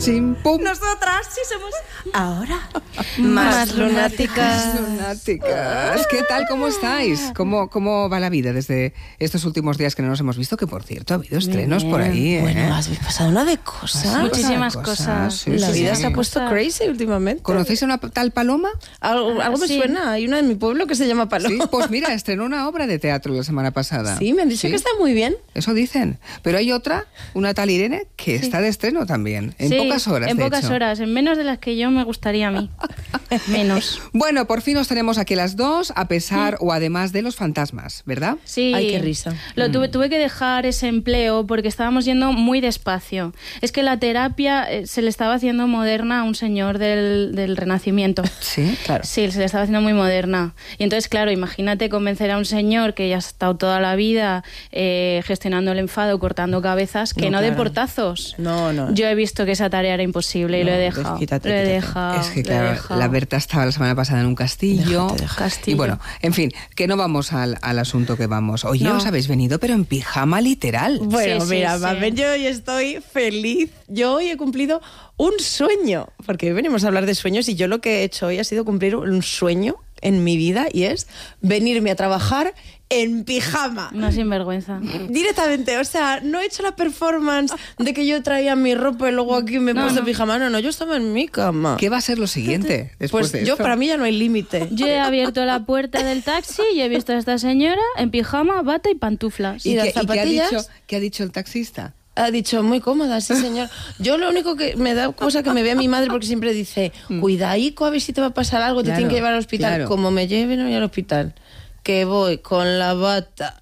Chim, pum. Nosotras sí somos ahora Más lunáticas. ¿Qué tal? ¿Cómo estáis? ¿Cómo va la vida desde estos últimos días que no nos hemos visto? Que, por cierto, ha habido estrenos por ahí, ¿eh? Bueno, has pasado una de cosas. Muchísimas cosas. Sí, La sí, vida sí. se ha puesto crazy últimamente. ¿Conocéis a una tal Paloma? Algo me Sí. suena. Hay una en mi pueblo que se llama Paloma. Sí, pues mira, estrenó una obra de teatro la semana pasada. Sí, me han dicho Sí. que está muy bien. Eso dicen. Pero hay otra, una tal Irene, que está de estreno también. En Sí, pocas horas, en de pocas hecho. horas, en menos de las que yo me gustaría a mí. Menos. Bueno, por fin nos tenemos aquí las dos, a pesar o además de los fantasmas, ¿verdad? Sí. Ay, qué risa. Tuve que dejar ese empleo porque estábamos yendo muy despacio. Es que la terapia se le estaba haciendo moderna a un señor del Renacimiento. Sí, claro. Sí, se le estaba haciendo muy moderna. Y entonces, claro, imagínate convencer a un señor que ya ha estado toda la vida gestionando el enfado, cortando cabezas, que no de claro. portazos. No. Yo he visto que esa tarea era imposible y No, lo he dejado. quítate. Lo he dejado. Es que, lo he claro, dejado. la Berta estaba la semana pasada en un castillo. Castillo. Y bueno, en fin, que no vamos al asunto que vamos. Oye, No. os habéis venido, pero en pijama literal. Bueno, Sí, sí, mira, sí. Mamen, yo hoy estoy feliz. Yo hoy he cumplido un sueño, porque hoy venimos a hablar de sueños y yo lo que he hecho hoy ha sido cumplir un sueño en mi vida y es venirme a trabajar en pijama. Una sinvergüenza. Directamente, o sea, no he hecho la performance de que yo traía mi ropa y luego aquí me he puesto pijama. No, yo estaba en mi cama. ¿Qué va a ser lo siguiente después Pues de yo, esto? para mí ya no hay límite. Yo he abierto la puerta del taxi y he visto a esta señora en pijama, bata y pantuflas. Y las qué zapatillas. qué ha dicho el taxista? Ha dicho, muy cómoda, sí, señor. Yo lo único que me da cosa que me vea mi madre porque siempre dice, cuidaico, a ver si te va a pasar algo, te Claro, tienen que llevar al hospital. claro. Como me lleven hoy al hospital, que voy con la bata.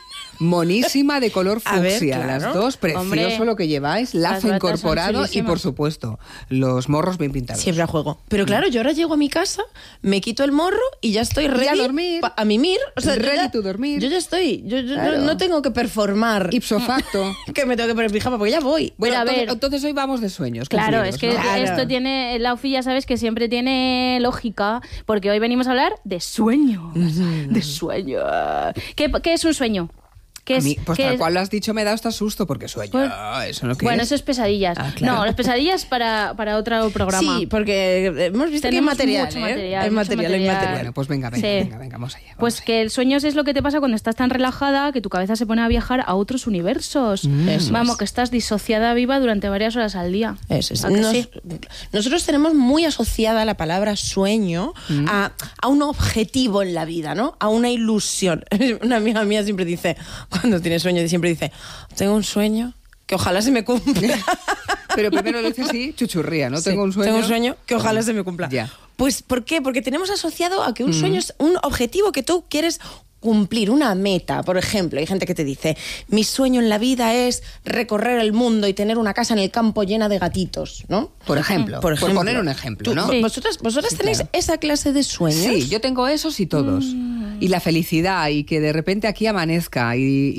Monísima, de color A ver, fucsia, claro. las dos, precioso Hombre, lo que lleváis, las lazo batas son incorporado y, chulísimas. por supuesto, los morros bien pintados. Siempre a juego. Pero claro, yo ahora llego a mi casa, me quito el morro y ya estoy ready a dormir. A mimir. O sea, Ready yo ya- to dormir. Yo ya estoy. Yo Claro. no tengo que performar. Ipso facto. Que me tengo que poner pijama porque ya voy. Bueno, Pero a entonces, ver. entonces hoy vamos de sueños. Claro, cumplidos, es que ¿no? Claro. esto tiene, la UFI ya sabes que siempre tiene lógica, porque hoy venimos a hablar de sueños. De sueños. ¿Qué es un sueño? ¿Qué A es, mí, pues qué tal es? cual lo has dicho, me da hasta susto, porque sueño. Pues- Eso no que Bueno, es. eso es pesadillas. Ah, claro. No, las pesadillas para otro programa. Sí, porque hemos visto que hay Tenemos material. mucho ¿eh? material, Hay mucho material, hay material. material. Bueno, pues venga, Sí. vamos allá. Pues que el sueño es lo que te pasa cuando estás tan relajada que tu cabeza se pone a viajar a otros universos. Eso Vamos, es. que estás disociada viva durante varias horas al día. Eso es. ¿A que sí? Nosotros tenemos muy asociada la palabra sueño a un objetivo en la vida, ¿no? A una ilusión. Una amiga mía siempre dice, cuando tiene sueño, siempre dice, tengo un sueño que ojalá se me cumpla. Pero primero lo dice así, chuchurría, ¿no? Sí, Tengo un sueño. Tengo un sueño que ojalá se me cumpla. Ya. Pues, ¿por qué? Porque tenemos asociado a que un sueño es un objetivo que tú quieres cumplir, una meta. Por ejemplo, hay gente que te dice, mi sueño en la vida es recorrer el mundo y tener una casa en el campo llena de gatitos, ¿no? Por ejemplo, por poner un ejemplo, ¿no? Sí. ¿Vosotras Sí, tenéis claro. esa clase de sueños? Sí, yo tengo esos y todos. Y la felicidad, y que de repente aquí amanezca,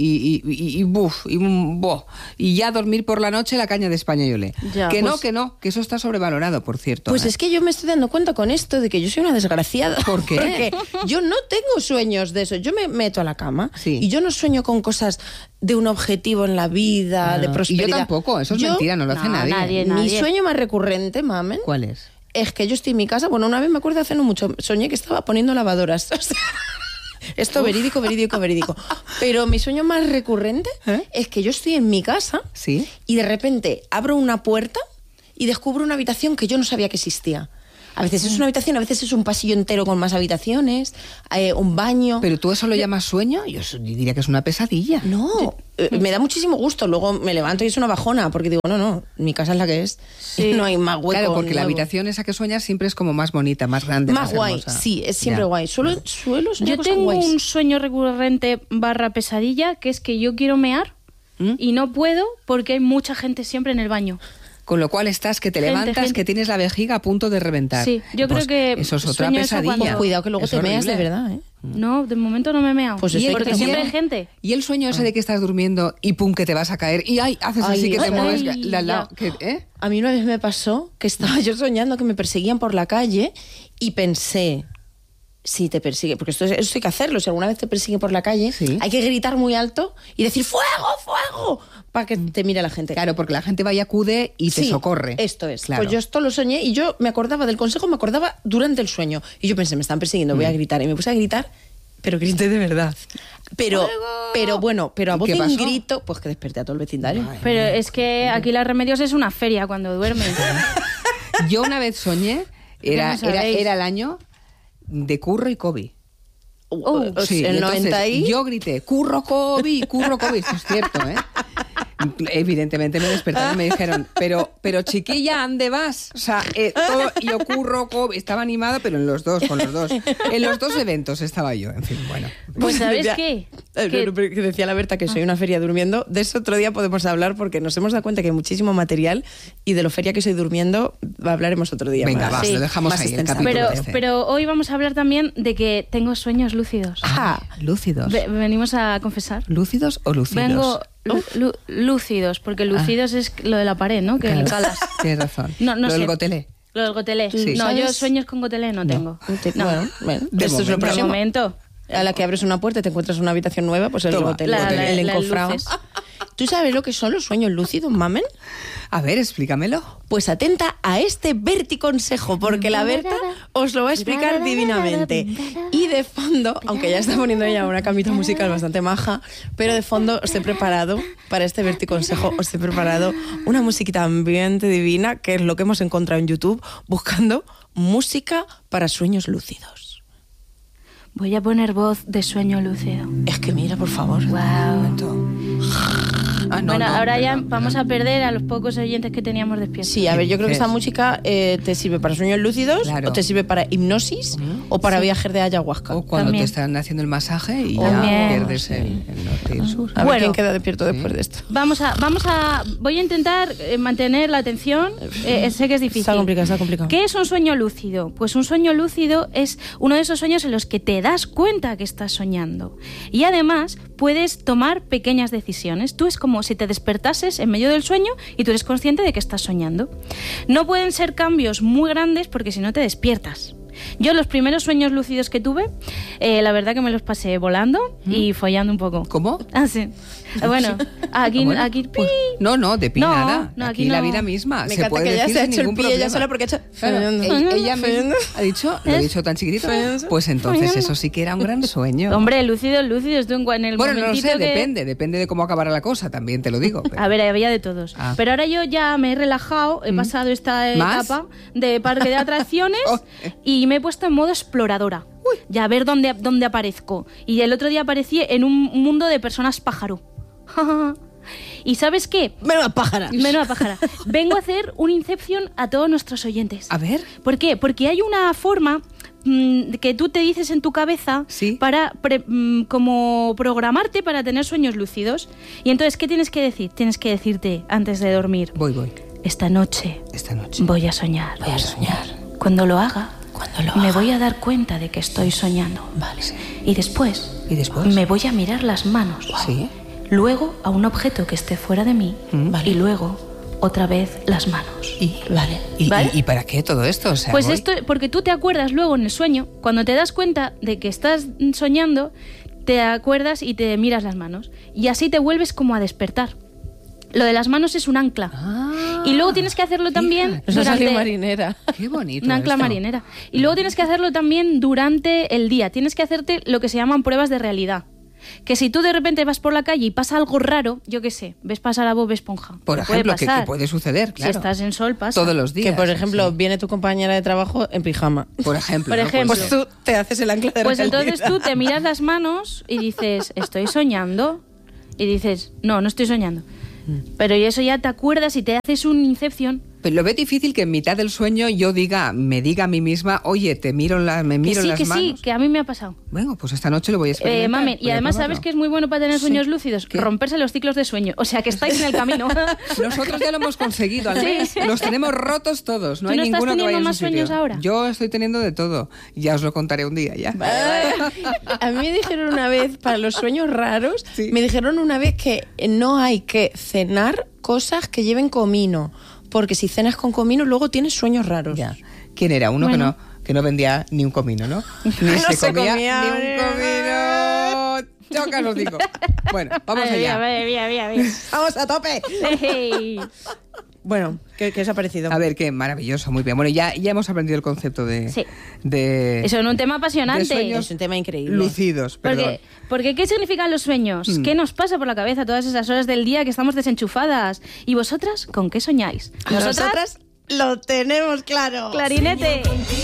y ya dormir por la noche la caña de españolé. Ya, Que pues- no, que eso está sobrevalorado, por cierto. Pues ¿eh? es que yo me estoy dando cuenta con esto de que yo soy una desgraciada. ¿Por qué? Porque yo no tengo sueños de eso. Yo me meto a la cama Sí. y yo no sueño con cosas de un objetivo en la vida, de Y prosperidad. yo tampoco, eso es mentira, no lo hace No, nadie. Mi sueño más recurrente, mamen, ¿Cuál es? es que yo estoy en mi casa. Bueno, una vez me acuerdo hace no mucho, soñé que estaba poniendo lavadoras. O sea, esto verídico. Pero mi sueño más recurrente es que yo estoy en mi casa ¿Sí? y de repente abro una puerta y descubro una habitación que yo no sabía que existía. A veces es una habitación, a veces es un pasillo entero con más habitaciones, un baño. ¿Pero tú eso lo llamas sueño? Yo diría que es una pesadilla. No, me da muchísimo gusto. Luego me levanto y es una bajona, porque digo, no, mi casa es la que es. Sí. No hay más hueco. Claro, porque la nuevo. habitación esa que sueñas siempre es como más bonita, más grande, Más guay, hermosa. sí, es siempre Ya. guay. Suelo soñar Yo cosas tengo guays. un sueño recurrente / pesadilla, que es que yo quiero mear y no puedo porque hay mucha gente siempre en el baño. Con lo cual estás que te Gente, levantas, gente. que tienes la vejiga a punto de reventar. Sí, yo Pues creo que eso es otra sueño eso pesadilla. cuando- Pues cuidado que luego Es te meas de horrible. verdad, ¿eh? No, de momento no me he meado. Pues eso hay que porque cambiar. siempre hay gente. Y el sueño ese de que estás durmiendo y pum, que te vas a caer y ay, haces así Ay, que te ay, mueves. ay, ya. A mí una vez me pasó que estaba yo soñando que me perseguían por la calle y pensé, si te persigue, porque eso hay que hacerlo, si alguna vez te persigue por la calle, Sí. hay que gritar muy alto y decir ¡fuego, fuego! Para que te mire la gente. Claro, porque la gente va y acude y te Sí, socorre. Esto es. Claro. Pues yo esto lo soñé y yo me acordaba del consejo, me acordaba durante el sueño. Y yo pensé, me están persiguiendo, voy a gritar. Y me puse a gritar, pero grité de verdad. Pero bueno, pero a ¿Y voz qué en pasó? grito, pues que desperté a todo el vecindario. Pero es que aquí las Remedios es una feria cuando duermes. Yo una vez soñé, Ya no sabéis. era el año de Curro y Kobe. Sí, el entonces 90 y... yo grité, Curro Kobe, esto es cierto, ¿eh? Evidentemente me despertaron y me dijeron, pero chiquilla, ¿dónde vas? O sea, yo Curro Kobe, estaba animada, pero con los dos. En los dos eventos estaba yo, en fin, bueno. Pues ¿sabes Ya. qué? Que decía la Berta que soy una feria durmiendo. De eso otro día podemos hablar porque nos hemos dado cuenta que hay muchísimo material y de lo feria que soy durmiendo hablaremos otro día. Venga, más. va, Sí. lo dejamos Más ahí, el extensamente. capítulo Pero, este. pero hoy vamos a hablar también de que tengo sueños lúcidos. Lúcidos. Venimos a confesar. ¿Lúcidos o lúcidos? Vengo lúcidos, porque lúcidos es lo de la pared, ¿no? Que Claro, le calas. Tienes razón. No Lo sé. del gotelé. Lo del gotelé. Sí. No, yo ¿Sabes? sueños con gotelé no tengo. No. Bueno, De esto es lo momento. De próximo. momento. A la que abres una puerta y te encuentras una habitación nueva, pues el Toma, hotel, las el encofrado. luces. ¿Tú sabes lo que son los sueños lúcidos, mamen? A ver, explícamelo. Pues atenta a este verticonsejo, porque la Berta os lo va a explicar divinamente. Y de fondo, aunque ya está poniendo ya una camita musical bastante maja, pero de fondo os he preparado, para este verticonsejo, os he preparado una musiquita ambiente divina, que es lo que hemos encontrado en YouTube, buscando música para sueños lúcidos. Voy a poner voz de sueño lúcido. Es que mira, por favor. Wow. Bueno, ahora ya vamos a perder a los pocos oyentes que teníamos despiertos. Sí, a ver, yo creo que esta dices? música te sirve para sueños lúcidos, Claro. o te sirve para hipnosis, o para viajes de ayahuasca. O cuando También. te están haciendo el masaje y También. ya pierdes el norte y el sur. A ver Bueno. quién queda despierto después de esto. Voy a intentar mantener la atención. Sé que es difícil. Está complicado. ¿Qué es un sueño lúcido? Pues un sueño lúcido es uno de esos sueños en los que te das cuenta que estás soñando. Y además puedes tomar pequeñas decisiones. Tú es como si te despertases en medio del sueño y tú eres consciente de que estás soñando. No pueden ser cambios muy grandes porque si no te despiertas. Yo los primeros sueños lúcidos que tuve, la verdad que me los pasé volando y follando un poco. ¿Cómo? Ah, sí. Bueno, aquí, Bueno, aquí pues, no, de pi No, nada. no, aquí aquí la no. vida misma. Me se encanta puede que ella decir se ha sin hecho el ningún pie ella problema. sola porque ha hecho... Claro, ella misma ha dicho, lo he dicho tan chiquitito, pues entonces eso sí que era un gran sueño. Hombre, lúcidos, tú en el Bueno, no lo momentito sé, que... depende de cómo acabará la cosa, también te lo digo. pero- A ver, había de todos. Ah. Pero ahora yo ya me he relajado, he pasado esta ¿Más? etapa de parque de atracciones Oh. y me he puesto en modo exploradora. Ya a ver dónde aparezco. Y el otro día aparecí en un mundo de personas pájaro. ¿Y sabes qué? Menuda pájara. Menuda pájara. Vengo a hacer un Inception a todos nuestros oyentes. A ver. ¿Por qué? Porque hay una forma que tú te dices en tu cabeza Sí. para como programarte para tener sueños lúcidos. Y entonces, ¿qué tienes que decir? Tienes que decirte antes de dormir: Voy. esta noche Esta noche. voy a soñar. Voy a soñar. Cuando lo haga, me haga. voy a dar cuenta de que estoy soñando. Vale. Y después, ¿Y después? me voy a mirar las manos. Sí. Luego a un objeto que esté fuera de mí. Vale. Y luego otra vez las manos. Vale. ¿Vale? ¿Y para qué todo esto? O sea, Pues voy- esto, porque tú te acuerdas luego en el sueño, cuando te das cuenta de que estás soñando, te acuerdas y te miras las manos. Y así te vuelves como a despertar. Lo de las manos es un ancla. Ah, Y luego tienes que hacerlo también Eso durante... sale marinera. Qué bonito. Un ancla esto. marinera. Y luego tienes que hacerlo también durante el día. Tienes que hacerte lo que se llaman pruebas de realidad. Que si tú de repente vas por la calle y pasa algo raro, yo qué sé, ves pasar a Bob Esponja. Por Que puede ejemplo, que pasar. puede suceder, claro. Si estás en sol, pasa. Todos los días. Que, por ejemplo, sí. viene tu compañera de trabajo en pijama. Por ejemplo. Por ¿no? ejemplo. Pues tú te haces el ancla de Pues realidad. entonces tú te miras las manos y dices, ¿estoy soñando? Y dices, no estoy soñando. Pero y eso ya te acuerdas y te haces un Inception. Pero lo ves difícil que en mitad del sueño yo me diga a mí misma, oye, me miro Que las sí, manos. que a mí me ha pasado. Bueno, pues esta noche lo voy a experimentar. Mamen, y voy a además probarlo. sabes que es muy bueno para tener sueños lúcidos, ¿Qué? romperse los ciclos de sueño. O sea que estáis en el camino. Nosotros ya lo hemos conseguido, al Sí. menos. Los tenemos rotos todos. No ¿Tú hay no estás ninguno que teniendo vaya en más su sitio. sueños ahora? Yo estoy teniendo de todo. Ya os lo contaré un día, ya. A mí me dijeron una vez, para los sueños raros, Sí. me dijeron una vez que no hay que cenar cosas que lleven comino, porque si cenas con comino luego tienes sueños raros. Ya. ¿Quién era? Uno Bueno. que no... que no vendía ni un comino, ¿no? Ni No se se comía comía ni un comino. Choca, os digo. Bueno, vamos allá. ¡Vamos a tope! Hey. Bueno, ¿qué os ha parecido? A ver, qué maravilloso, muy bien. Bueno, ya hemos aprendido el concepto de... Sí. de Eso es un tema apasionante. de sueños Es un tema increíble. lucidos, perdón. Porque ¿qué significan los sueños? ¿Qué nos pasa por la cabeza todas esas horas del día que estamos desenchufadas? ¿Y vosotras con qué soñáis? Nosotras lo tenemos claro. Clarinete.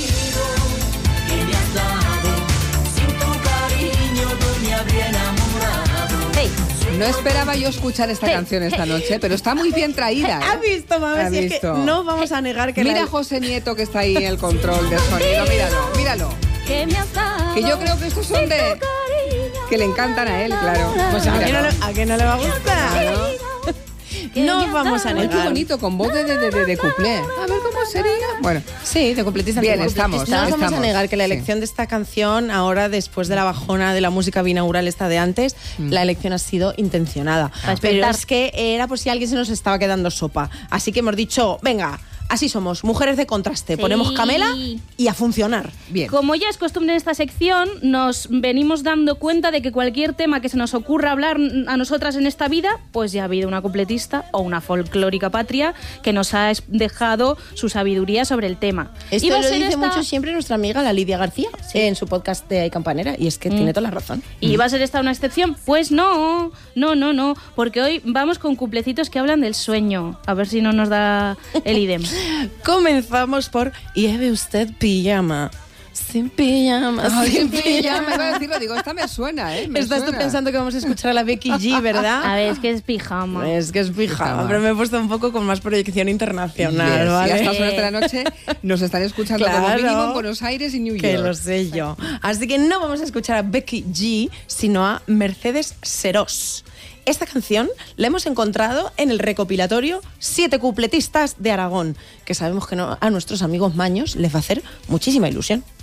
Hey. No esperaba yo escuchar esta canción esta noche, pero está muy bien traída. ¿eh? ¿Has visto, mami? ¿Has Si es que visto? no vamos a negar que Mira a José Nieto que está ahí en el control del sonido. Míralo. ¿Qué me has dado? Que yo creo que estos son de... que le encantan a él, claro. Pues ¿a Míralo. que no le va a gustar? Claro. No vamos a Ay, qué negar. bonito, con voz de cuplé. A ver cómo sería. Bueno, Sí, de completista. Bien, antiguo. estamos, No vamos estamos. a negar que la Sí. elección de esta canción, ahora después de la bajona de la música binaural esta de antes, la elección ha sido intencionada. Para Pero despertar. es que era por si alguien se nos estaba quedando sopa. Así que hemos dicho, venga, así somos, mujeres de contraste. Sí. Ponemos Camela y a funcionar. bien. Como ya es costumbre en esta sección, nos venimos dando cuenta de que cualquier tema que se nos ocurra hablar a nosotras en esta vida, pues ya ha habido una cupletista o una folclórica patria que nos ha dejado su sabiduría sobre el tema. Esto Iba a lo ser dice esta- mucho siempre nuestra amiga la Lidia García en su podcast de Ay Campanera, y es que tiene toda la razón. ¿Y va a ser esta una excepción? Pues no, porque hoy vamos con cuplecitos que hablan del sueño. A ver si no nos da el idem. Comenzamos por lleve usted pijama. Sin pijama, Ay, sin ya pijama. me iba a decirlo, digo, esta me suena, ¿eh? Me Estás tú suena. pensando que vamos a escuchar a la Becky G, ¿verdad? A ver, es que es pijama. Es que es pijama, Pijama. pero me he puesto un poco con más proyección internacional, Yes, ¿vale? y a estas horas de la noche nos están escuchando como Claro. mínimo en Buenos Aires y New York. Que lo sé yo. Así que no vamos a escuchar a Becky G, sino a Mercedes Serós. Esta canción la hemos encontrado en el recopilatorio 7 cupletistas de Aragón, que sabemos que a nuestros amigos maños les va a hacer muchísima ilusión.